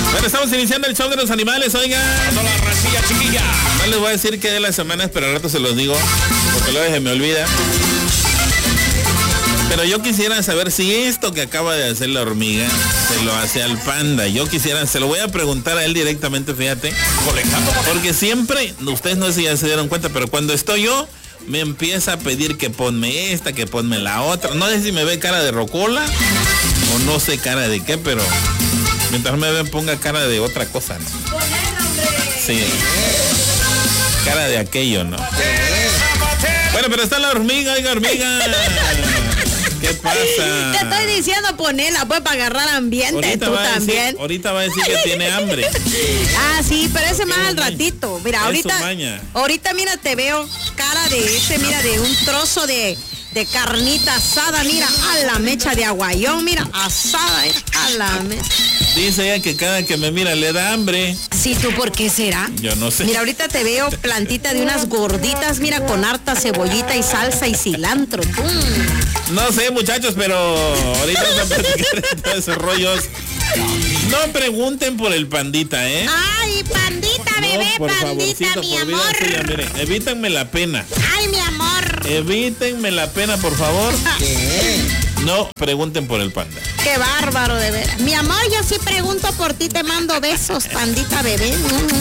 Bueno, estamos iniciando el show de los animales, oigan. Toda la racilla, chiquilla. No les voy a decir qué de las semanas, pero al rato se los digo, porque luego se me olvida. Pero yo quisiera saber si esto que acaba de hacer la hormiga se lo hace al panda. Yo quisiera, se lo voy a preguntar a él directamente, fíjate. Porque siempre, ustedes no sé si ya se dieron cuenta, pero cuando estoy yo, me empieza a pedir que ponme esta, que ponme la otra. No sé si me ve cara de rocola o no sé cara de qué, pero mientras me ven ponga cara de otra cosa, ¿no? Sí. Cara de aquello, ¿no? Bueno, pero está la hormiga, oiga, hormiga. ¿Qué pasa? Te estoy diciendo ponela, pues, para agarrar ambiente, tú también. Ahorita va a decir que tiene hambre. Ah, sí, pero ese más al ratito. Mira, ahorita, mira, te veo cara de ese, mira, de un trozo de carnita asada, mira, a la mecha de aguayón, mira, asada, a la mecha. Dice ella que cada que me mira le da hambre. Sí, ¿tú por qué será? Yo no sé. Mira, ahorita te veo plantita de unas gorditas, mira, con harta cebollita y salsa y cilantro. No sé, muchachos, pero ahorita vamos a platicar de todos esos rollos. No pregunten por el pandita, ¿eh? Ay, pandita, bebé, por pandita, favorcito, mi por amor. Vida suya, miren, evítenme la pena. Ay, mi amor. Evítenme la pena, por favor. ¿Qué? No pregunten por el panda. Qué bárbaro, de veras. Mi amor, yo sí pregunto por ti, te mando besos, pandita, bebé.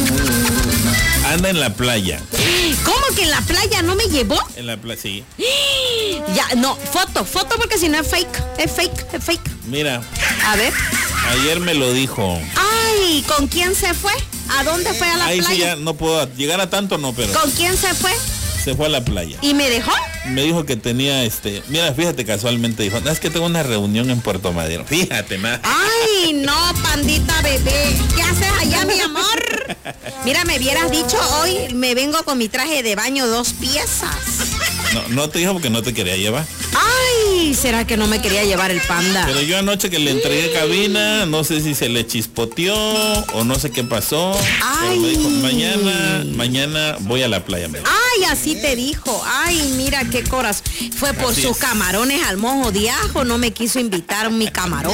Anda en la playa. ¿Cómo que en la playa no me llevó? En la playa, sí. Ya, no, foto, porque si no es fake. Es fake. Mira. A ver. Ayer me lo dijo. Ay, ¿con quién se fue? ¿A dónde fue a la playa? Ahí sí ya no puedo llegar a tanto, no, pero. ¿Con quién se fue? Se fue a la playa. ¿Y me dejó? Me dijo que tenía mira, fíjate, casualmente dijo, es que tengo una reunión en Puerto Madero. Fíjate, nada. Ay, no, pandita, bebé. ¿Qué haces allá, mi amor? Mira, me hubieras dicho, hoy me vengo con mi traje de baño 2 piezas. No te dijo porque no te quería llevar. Ay, ¿será que no me quería llevar el panda? Pero yo anoche que le entregué cabina, no sé si se le chispoteó o no sé qué pasó. Ay. Me dijo, mañana voy a la playa. Ay, así te dijo. Ay, mira qué corazón. Fue por así sus camarones al mojo de ajo, no me quiso invitar mi camarón.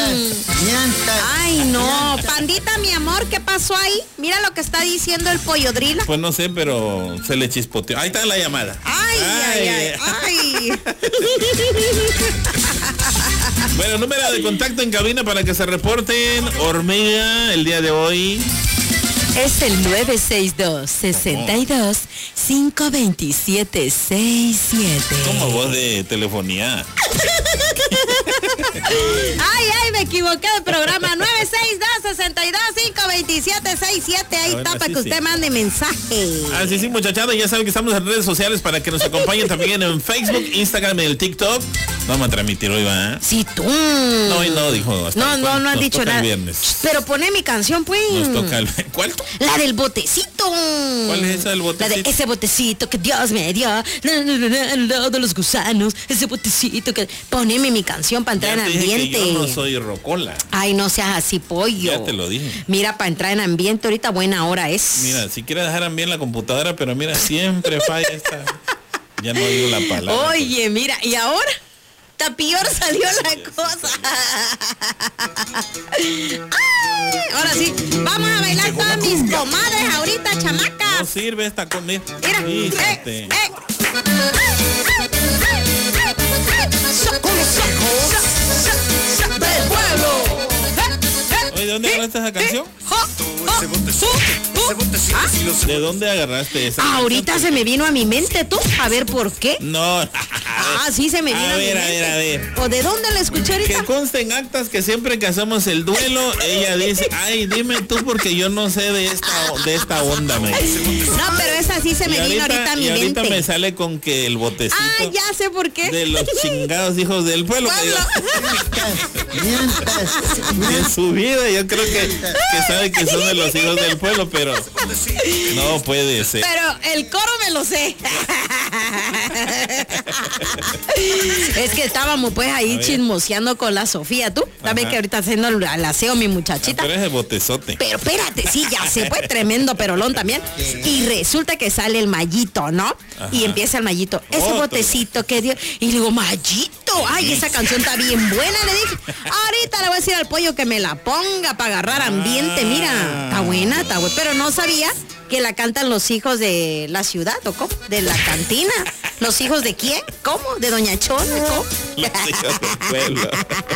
Ay, no. Pandita, mi amor, ¿qué pasó ahí? Mira lo que está diciendo el pollo drila. Pues no sé, pero se le chispoteó. Ahí está la llamada. Ay. Bueno, número de contacto en cabina para que se reporten, hormiga, el día de hoy. Es el 962-62-527-67. Como voz de telefonía. Ay, me equivoqué del programa. 962-62-527-67. Ahí está, para que usted mande mensaje. Así sí, muchachada, ya saben que estamos en redes sociales para que nos acompañen también en Facebook, Instagram y el TikTok. Vamos a transmitir hoy, ¿va? Sí, tú. No, hoy no, dijo. No has dicho nada. Viernes. Pero poné mi canción, pues. Nos toca el... ¿Cuál? La del botecito. ¿Cuál es esa del botecito? La de ese botecito que Dios me dio. Al lado de los gusanos. Ese botecito que... Poneme mi canción para entrar en ambiente. Que yo no soy rocola. Ay, no seas así, pollo. Ya te lo dije. Mira, para entrar en ambiente ahorita buena hora es. Mira, si quieres dejar bien la computadora, pero mira, siempre falla esta. Ya no digo la palabra. Oye, mira, ¿y ahora? Peor salió la cosa. Ay, ahora sí, vamos a bailar todas mis comadres ahorita, chamacas. No sirve esta comida. Mira, fíjate. del pueblo. Oye, ¿de dónde agarraste esa canción? ¿De dónde agarraste esa canción? Ahorita se me vino a mi mente, tú. A ver, ¿por qué? No. Sí se me vino a mi mente. A ver. ¿O de dónde la escuché ahorita? Que conste en actas que siempre que hacemos el duelo, ella dice, ay, dime tú porque yo no sé de esta onda, me dice. No, pero esa sí se me vino ahorita a mi mente. Y ahorita me sale con que el botecito. Ah, ya sé por qué. De los chingados hijos del pueblo. En su vida yo creo que sabe que son de los hijos del pueblo, pero no puede ser. Pero el coro me lo sé. Es que estábamos pues ahí chismoseando con la Sofía, tú. Sabes que ahorita haciendo el aseo mi muchachita. Pero es el botezote. Pero espérate, sí, ya se fue tremendo perolón también. Y resulta que sale el Mayito, ¿no? Ajá. Y empieza el Mayito, ese botecito que dio. Y le digo, Mayito, ay, esa canción está bien buena, le dije. Ahorita le voy a decir al pollo que me la ponga para agarrar ambiente. Mira, está buena, pero no sabía que la cantan los hijos de la ciudad, ¿o cómo? De la cantina. ¿Los hijos de quién? ¿Cómo? ¿De Doña Chona? ¿Cómo? Los hijos del pueblo.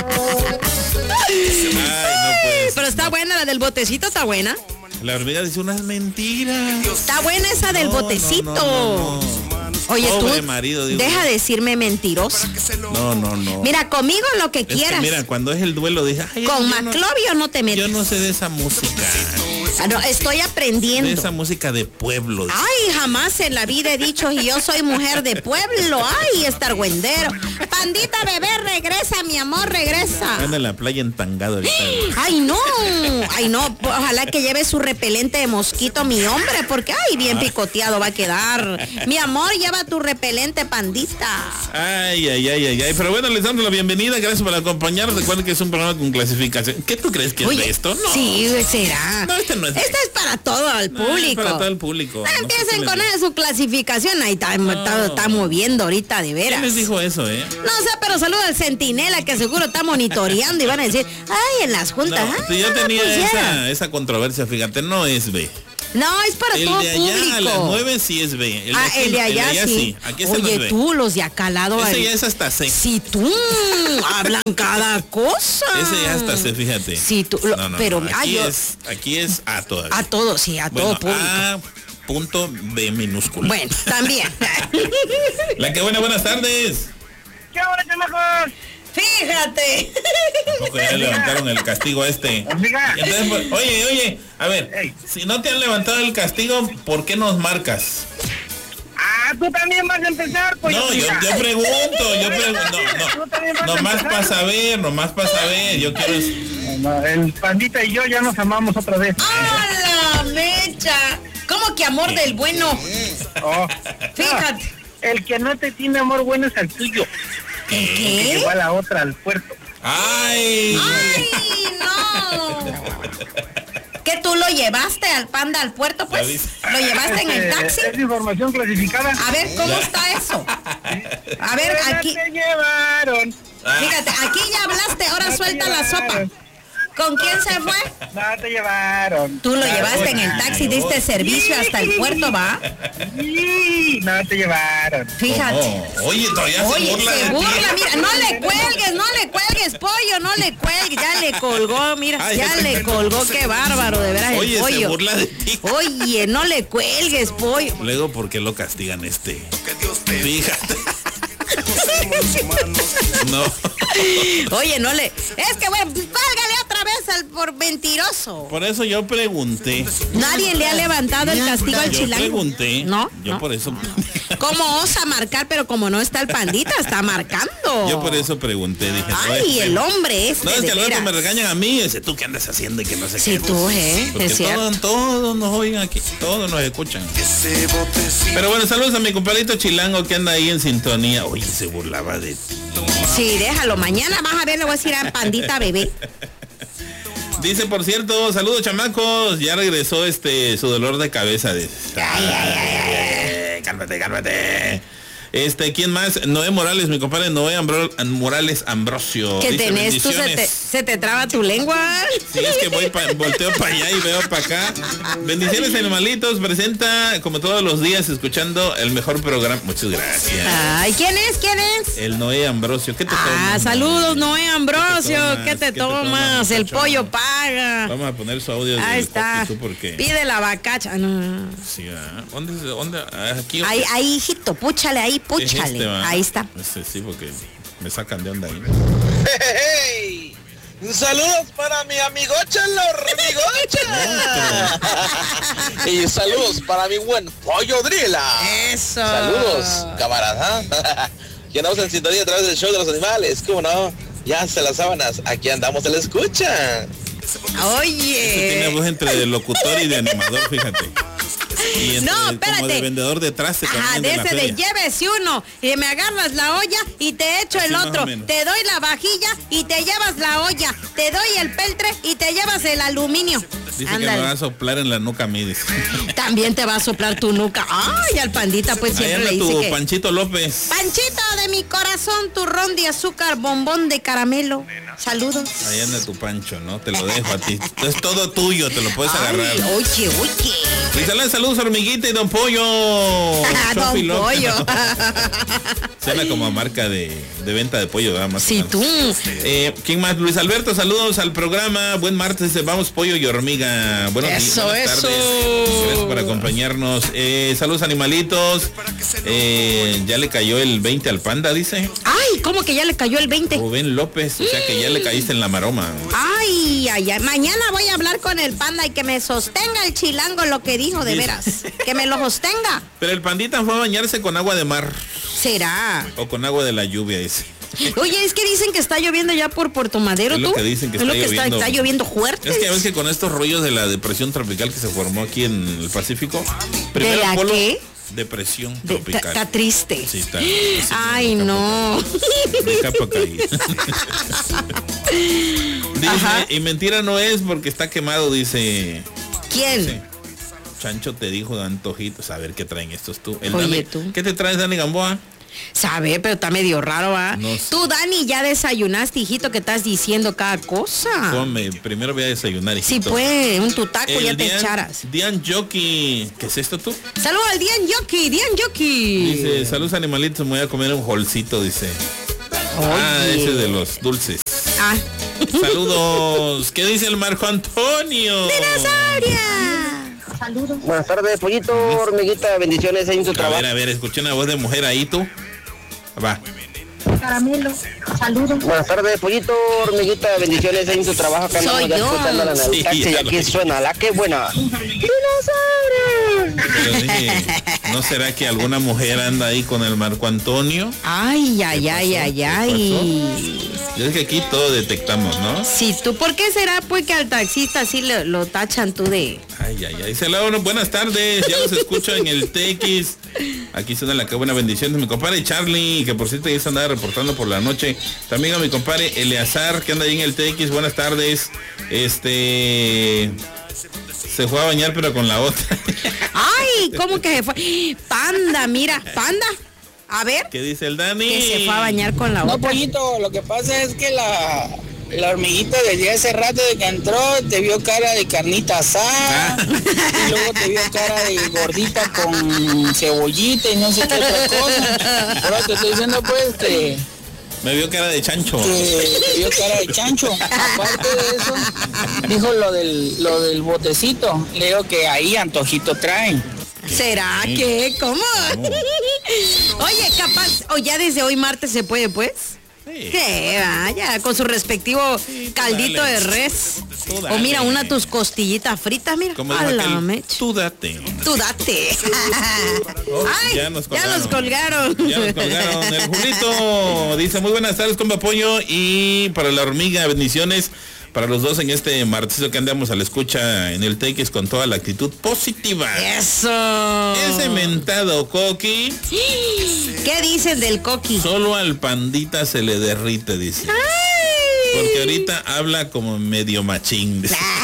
Ay, no pero está buena, la del botecito está buena. La hormiga dice unas mentiras. Está buena esa del botecito. No. Oye, pobre tú, marido, deja de decirme mentiroso. No. Mira, conmigo lo que quieras. Mira, cuando es el duelo, dije, con Maclovio no te metes. Yo no sé de esa música. No, estoy aprendiendo. De esa música de pueblo. Ay, jamás en la vida he dicho, y yo soy mujer de pueblo. Ay, estargüendero. Pandita bebé, regresa, mi amor, regresa. Anda en la playa entangado ahorita. Ay, no. Ojalá que lleve su repelente de mosquito, mi hombre, porque, ay, bien picoteado va a quedar. Mi amor, lleva tu repelente, pandita. Ay. Pero bueno, les damos la bienvenida. Gracias por acompañarnos. Recuerden que es un programa con clasificación. ¿Qué tú crees que es de esto? No. Sí, será. No, este no es. Este es para todo el público. Para todo el público. No empiecen con su clasificación. Ahí está moviendo ahorita, de veras. ¿Quién les dijo eso, No sé, pero saluda al centinela que seguro está monitoreando y van a decir, ay, en las juntas. Yo tenía esa controversia, fíjate, no es B. No, es para todo el de allá público. A las 9 sí es B. El de allá sí. Aquí oye, tú, los de acá al lado. Ese ya es hasta C. Si tú hablan cada cosa. Ese ya hasta C, fíjate. Si tú, pero aquí es A todavía. A todo, sí, a todo público. Punto B minúscula. Bueno, también. La que buenas tardes. ¿Qué hora, chamacos? Fíjate. Tampoco ya levantaron el castigo a este. Entonces, pues, oye, a ver, si no te han levantado el castigo, ¿por qué nos marcas? Tú también vas a empezar, pues. No, yo pregunto. Nomás para saber, yo quiero... El pandita y yo ya nos amamos otra vez. ¡A la mecha! ¿Cómo que amor del bueno? Fíjate. El que no te tiene amor bueno es el tuyo. ¿Qué? Que lleva a la otra al puerto. ¡Ay, no! ¿Que tú lo llevaste al panda al puerto, pues? ¿Lo llevaste en el taxi? Es información clasificada. A ver, ¿cómo está eso? A ver, aquí... te llevaron. Fíjate, aquí ya hablaste, ahora suelta la sopa. ¿Con quién se fue? No te llevaron. Tú lo llevaste en el taxi, diste servicio hasta el puerto, ¿va? Sí, no te llevaron. Fíjate. Oye, todavía se burla. Mira, no le cuelgues, pollo, no le cuelgues. Ya le colgó, mira, le colgó, qué bárbaro, de veras, el pollo. Oye, se burla de ti. Oye, no le cuelgues, pollo. Luego, ¿por qué lo castigan Fíjate. No. Oye, no le... Es que, bueno, válgale otra vez por mentiroso. Por eso yo pregunté. Nadie le ha levantado el castigo al chilango. Yo pregunté. ¿No? Por eso... ¿Cómo osa marcar? Pero como no está el pandita, está marcando. Yo por eso pregunté. Dije, ay, el hombre No, es que luego me regañan a mí. Dice, ¿tú qué andas haciendo y que no sé qué? Sí, tú, Porque es cierto. Todos nos oyen aquí. Todos nos escuchan. Pero bueno, saludos a mi compadrito chilango que anda ahí en sintonía. Oye, se burlaba de ti. Sí, déjalo. Mañana vas a ver, le voy a decir a pandita bebé. Dice, por cierto, saludos chamacos, ya regresó su dolor de cabeza. Cálmate. ¿Quién más? Noé Morales, mi compadre Noé Morales Ambrosio. ¿Qué tenés tú? ¿Se te traba tu lengua? Sí, es que volteo para allá y veo para acá. Bendiciones, animalitos. Presenta, como todos los días, escuchando el mejor programa. Muchas gracias. Ay, ¿quién es? El Noé Ambrosio. ¿Qué te tomas? Saludos, Noé Ambrosio. ¿Qué te tomas? El pollo paga. Vamos a poner su audio. Ahí está. Porque... Pide la bacacha. No. Sí, ¿dónde? Aquí. Ahí, hijito, púchale ahí. Púchale, ahí está. Sí, porque me sacan de onda ahí. Hey, saludos para mi amigocha la hormigocha. Y saludos para mi buen pollo Drila. Eso. Saludos, camarada. Que andamos en sintonía a través del show de los animales. ¿Cómo no? Ya se las sábanas. Aquí andamos, se la escucha. Oye. Tiene voz entre de locutor y de animador, fíjate. Y no, espérate. Como de vendedor de traste también. Ajá, de ese de llévese uno y me agarras la olla y te echo el otro. Te doy la vajilla y te llevas la olla. Te doy el peltre y te llevas el aluminio. Dice Ándale. Que me va a soplar en la nuca a mí, dice. También te va a soplar tu nuca. Ay, al pandita pues siempre le dice que... Panchito López. Panchito de mi corazón, turrón de azúcar, bombón de caramelo. Saludos. Ahí anda tu Pancho, ¿no? Te lo dejo a ti. Es todo tuyo, te lo puedes agarrar. Oye. Y saludos, hormiguita y Don Pollo. Don Pollo. Suena como marca de venta de pollo, ¿verdad? Más sí, tú. ¿Quién más? Luis Alberto, saludos al programa. Buen martes, vamos Pollo y Hormiga. Buenos días, buenas tardes. Gracias por acompañarnos. Saludos, animalitos. Ya le cayó el 20 al panda, dice. Ay, ¿cómo que ya le cayó el 20? Rubén López, o sea que ya le caíste en la maroma. Ay. Mañana voy a hablar con el panda y que me sostenga el chilango lo que dijo, de veras. Que me lo sostenga. Pero el pandita fue a bañarse con agua de mar. ¿Será? O con agua de la lluvia, dice. Oye, es que dicen que está lloviendo ya por Puerto Madero, es ¿tú? Lo que dicen que es está lo que lloviendo. Está lloviendo fuerte. Es que a veces que con estos rollos de la depresión tropical que se formó aquí en el Pacífico. ¿De la qué? Depresión tropical. Está triste. Sí, está. Ay, no. De capa caída. Dice, y mentira no es porque está quemado, dice. ¿Quién? Dice, Chancho te dijo de antojitos. A ver qué traen estos tú. Oye, Dani, tú. ¿Qué te traes, Dani Gamboa? Sabe, pero está medio raro, ¿ah? No sé. Tú, Dani, ya desayunaste, hijito, que estás diciendo cada cosa. Come, primero voy a desayunar, hijito. Sí, pues, un tutaco ya te echaras. Dian Jockey, ¿qué es esto tú? Saludos al Dian Jockey. Dice, saludos animalitos, me voy a comer un holcito, dice. Oye. Ese de los dulces. Ah. Saludos. ¿Qué dice el Marco Antonio? ¡Dinosauria! Saludos. Buenas tardes, pollito, hormiguita, bendiciones en tu trabajo. A ver, escuché una voz de mujer ahí, tú. Va. Caramelo, saludos. Buenas tardes, pollito, hormiguita, bendiciones en tu trabajo. Acá soy yo. Escuchando la sí, taxi y aquí suena la que buena. ¡Dinosaurio! Pero dije, ¿no será que alguna mujer anda ahí con el Marco Antonio? Ay. Yo es que aquí todo detectamos, ¿no? Sí, tú, ¿por qué será pues que al taxista sí lo tachan tú de? Ay. Saludos, buenas tardes, ya los escucho en el TX. Aquí suena la que buena bendición de mi compadre Charlie, que por cierto ya se andaba reportando por la noche. También a mi compadre Eleazar, que anda ahí en el TX, buenas tardes. Se fue a bañar pero con la otra. Ay, ¿cómo que se fue? Panda, mira, Panda. A ver. ¿Qué dice el Dani? Que se fue a bañar con la otra. No, pollito, lo que pasa es que la hormiguita desde hace rato de que entró te vio cara de carnita asada y luego te vio cara de gordita con cebollita y no sé qué otra cosa. Ahora te estoy diciendo pues que... Me vio cara de chancho. Te vio cara de chancho. Aparte de eso, dijo lo del botecito. Le digo que ahí antojito traen. ¿Será que? ¿Cómo? Oye, capaz, o ya desde hoy martes se puede, pues. Sí. Que vaya, con su respectivo caldito dale. De res. Dale. O mira, tus costillitas fritas, mira. Como tú date. Tú date. Ay, ya nos colgaron. El Julito dice, muy buenas tardes, compa Pollo, y para la hormiga, bendiciones para los dos en este martes que andamos a la escucha en el TX con toda la actitud positiva. Eso. Ese mentado Coqui. ¿Qué dicen del Coqui? Solo al pandita se le derrite, dice. Ay. Porque ahorita habla como medio machín.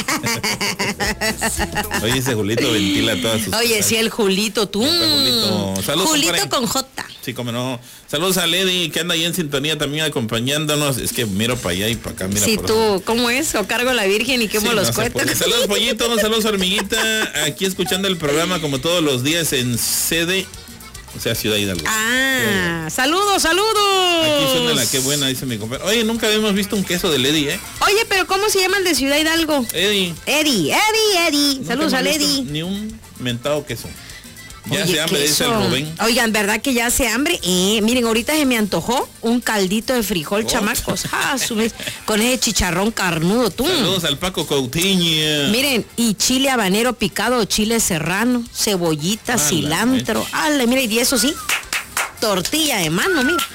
Oye, ese Julito ventila todas sus Oye, cosas. sí, el Julito, tú. Julito. Saludos, Julito compadre. con J. Sí, cómo no. Saludos a Lady, que anda ahí en sintonía también acompañándonos. Es que miro para allá y para acá, mira. Sí, por tú, ¿cómo es? O cargo a la Virgen y quemo los cuentos. Saludos, Pollito, saludos, hormiguita. Aquí escuchando el programa como todos los días en sede, o sea, Ciudad Hidalgo. Saludos. Aquí suena la que buena, dice mi compadre. Oye, nunca habíamos visto un queso del Eddie, ¿eh? Oye, pero ¿cómo se llama el de Ciudad Hidalgo? Eddie. Saludos al Eddie. Ni un mentado queso. Ya Oye, se hambre, dice el Rubén. Oigan, ¿verdad que ya hace hambre? Miren, ahorita se me antojó un caldito de frijol, chamacos. Con ese chicharrón carnudo, tú. Saludos al Paco Coutinho. Miren, y chile habanero picado, chile serrano, cebollita, cilantro. Mira, y eso sí, tortilla de mano, mira.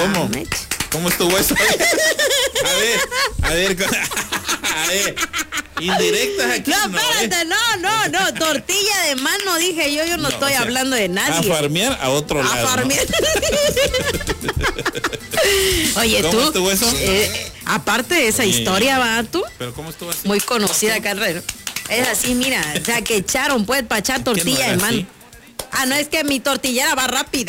¿Cómo estuvo eso? A ver. Indirectas aquí. No, espérate, no, tortilla de mano, dije yo no estoy hablando de nadie. A farmear a otro lado. A farmear. ¿No? Oye, ¿cómo estuvo eso? Aparte de esa historia, ¿va tú? ¿Pero cómo estuvo así? Muy conocida acá alrededor. Es así, mira, o sea, que echaron pues para echar tortilla de mano. Ah, no, es que mi tortillera va rápida.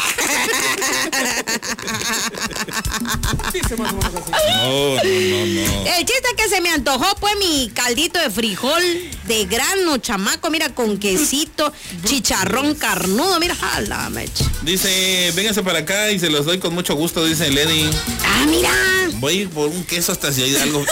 No. El chiste es que se me antojó pues mi caldito de frijol de grano, chamaco, mira, con quesito, chicharrón carnudo, mira, jala, mecha. Dice, véngase para acá y se los doy con mucho gusto, dice Lady. Ah, mira. Voy a ir por un queso hasta si hay algo.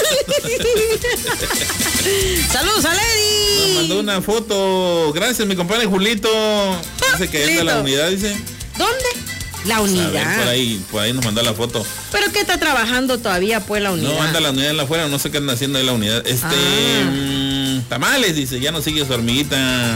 Saludos a Lady. Nos mandó una foto. Gracias, mi compadre Julito. Dice que anda la unidad, dice. ¿Dónde? La unidad. A ver, por ahí nos mandó la foto. ¿Pero qué está trabajando todavía pues la unidad? No, anda la unidad en la afuera, no sé qué anda haciendo ahí la unidad. Tamales, dice, ya no sigue su hormiguita.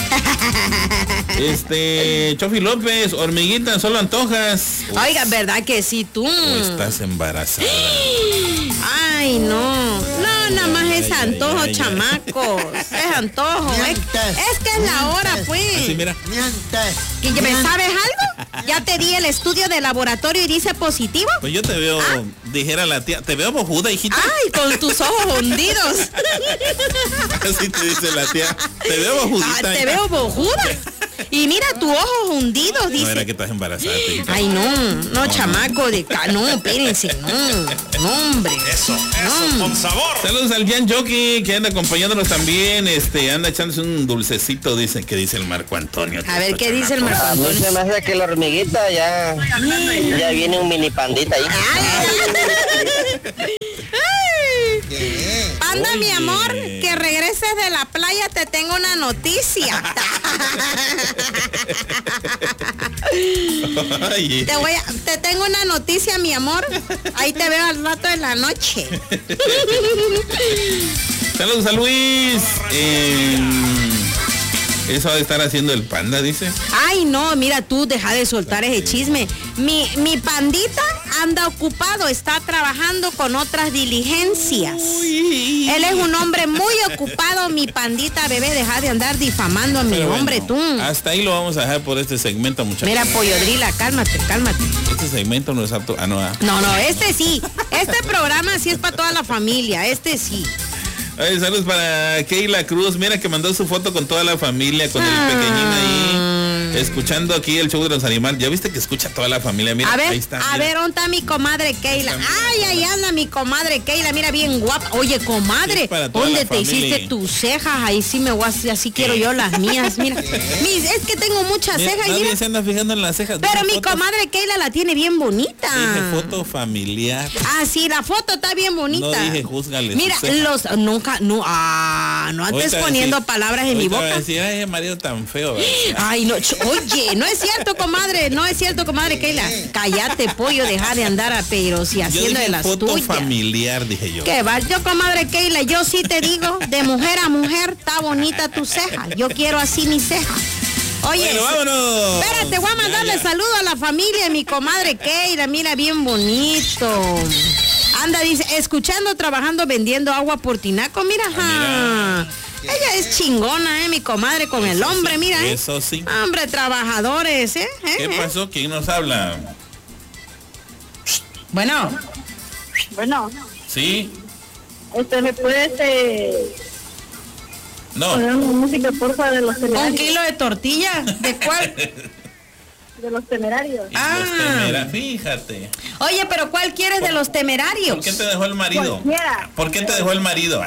Chofi López, hormiguita, solo antojas. Oiga, ¿verdad que sí tú? O estás embarazada. Ay, no, nada más es antojo, chamacos. Es antojo. Es que es la hora, pues. Así, mira. ¿Y me sabes algo? Ya te di el estudio de laboratorio y dice positivo. Pues yo te veo, dijera la tía, te veo bojuda, hijita. Ay, con tus ojos hundidos. Así te dice la tía, te veo bojudita. Te veo bojuda. Y mira, tus ojos hundidos, dice. No era que estás embarazada, tía. Ay, no, chamaco de no, espérense, no, hombre. Eso, con sabor. Saludos al Jan Jockey, que anda acompañándonos también, anda echándose un dulcecito, dice el Marco Antonio. A ver, ¿qué dice el Marco Antonio? A mí se me hace que la hormiguita ya viene un mini pandita ahí. Panda, oye, mi amor, que regreses de la playa, te tengo una noticia. Te tengo una noticia, mi amor. Ahí te veo al rato de la noche. Saludos a Luis. Eso ha de estar haciendo el Panda, dice. Ay, no, mira tú, deja de soltar ese chisme. Mi pandita anda ocupado, está trabajando con otras diligencias. Uy. Él es un hombre muy ocupado, mi pandita, bebé, deja de andar difamando a mi hombre, tú. Hasta ahí lo vamos a dejar por este segmento, muchachos. Mira, Pollodrila, cálmate. Este segmento no es apto. No, este sí. Este programa sí es para toda la familia, este sí. Ay, saludos para Keila Cruz, mira que mandó su foto con toda la familia, con el pequeñín ahí, escuchando aquí el show de los animales. Ya viste que escucha toda la familia, mira, ahí está. A ver, ¿dónde está mi comadre Keila? Ay, ahí anda mi comadre Keila, mira, bien guapa. Oye, comadre, ¿dónde te hiciste tus cejas? Ahí sí me voy a, así quiero yo las mías, mira. Es que tengo muchas cejas. Nadie se anda fijando en las cejas. Pero mi comadre Keila la tiene bien bonita. Dije foto familiar. Ah, sí, la foto está bien bonita. No dije júzgale. Mira, no andes poniendo palabras en mi boca. Va a decir, ay, marido tan feo. Ay, no, oye, no es cierto, comadre Keila. Cállate, pollo, deja de andar pero si haciendo de las foto tuyas. Familiar, dije yo. ¿Qué va? Yo, comadre Keila, yo sí te digo, de mujer a mujer, está bonita tu ceja. Yo quiero así mi ceja. Oye, bueno, vámonos. Espérate, voy a mandarle saludo a la familia de mi comadre Keila, mira, bien bonito. Anda, dice, escuchando, trabajando, vendiendo agua por tinaco, mira, ella es chingona, mi comadre con el hombre, mira, Eso sí. Hombre, trabajadores, ¿Qué pasó? ¿Quién nos habla? Bueno. ¿Sí? ¿Me puedes poner una música, porfa, de los temerarios? ¿Un kilo de tortilla? ¿De cuál? De los temerarios. Fíjate. Oye, pero ¿cuál quieres de los temerarios? ¿Por qué te dejó el marido? Cualquiera. ¿Por qué te dejó el marido?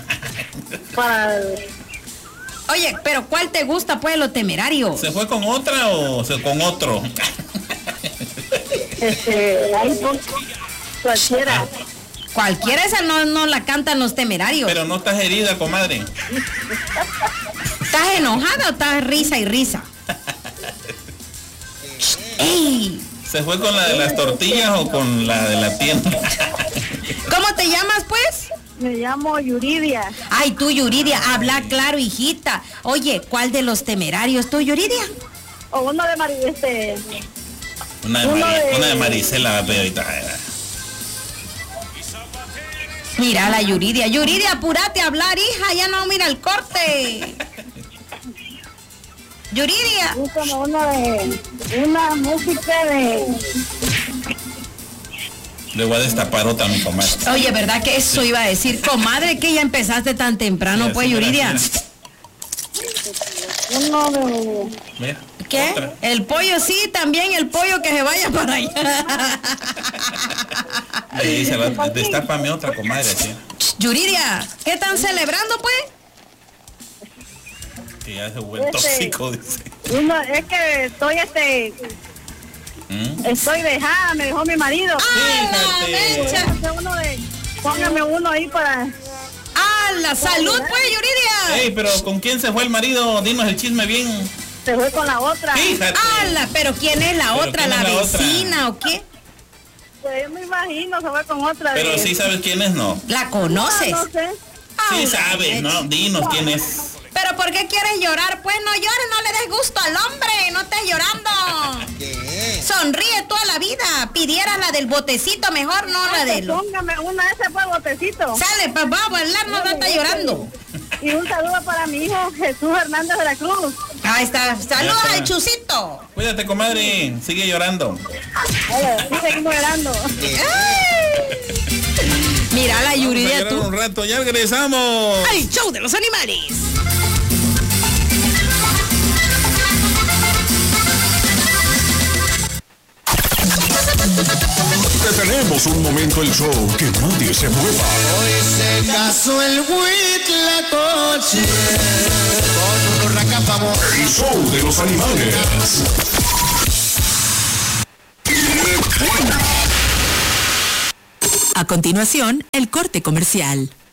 Oye, pero ¿cuál te gusta, pues, los temerarios? ¿Se fue con otra o con otro? Ahí cualquiera. Cualquiera, esa no la cantan los temerarios. Pero no estás herida, comadre. ¿Estás enojada o estás risa y risa? ¡Ey! ¿Se fue con la de las tortillas o con la de la tienda? ¿Cómo te llamas, pues? Me llamo Yuridia. Ay, tú, Yuridia, habla claro, hijita. Oye, ¿cuál de los temerarios tú, Yuridia? O uno de Una de Maricela va a pedir ahorita. Mira la Yuridia. Yuridia, apúrate a hablar, hija, ya no mira el corte. Yuridia. Una música de... Le voy a destapar otra a mi comadre. Oye, ¿verdad que eso iba a decir? Comadre, que ya empezaste tan temprano, pues, Yuridia. Uno de... Mira, ¿qué? otra. El pollo, sí, también el pollo que se vaya para allá. Le dice, destápame otra, comadre. ¿Sí? Yuridia, ¿qué están celebrando, pues? Que ya se vuelve tóxico, dice. Uno, es que estoy estoy dejada, me dejó mi marido. Póngame uno ahí para... La salud, pues, Yuridia. Ey, pero ¿con quién se fue el marido? Dinos el chisme bien. Se fue con la otra. Fíjate. Pero ¿quién es la otra? ¿La vecina o qué? Pues yo me imagino, se fue con otra. Pero sí sabes quién es, ¿no? ¿La conoces? No sé. Sí sabes, ¿no? Dinos quién es. ¿Pero por qué quieres llorar? Pues no llores, no le des gusto al hombre, no estés llorando. ¿Qué? Sonríe toda la vida. Pidieras la del botecito mejor, no la de los... Póngame una de esas para botecito. Sale, pues vamos a bailar, no está llorando. Y un saludo para mi hijo Jesús Hernández de la Cruz. Ahí está, saludos al Chusito. Cuídate, comadre, sigue llorando. Sí, seguimos llorando. Mira la Yuridia, tú. Un rato, ya regresamos. ¡Al show de los animales! Detenemos un momento el show, que nadie se mueva. Hoy se casó el Huitlacoche con un racapamón. El show de los animales. A continuación, el corte comercial.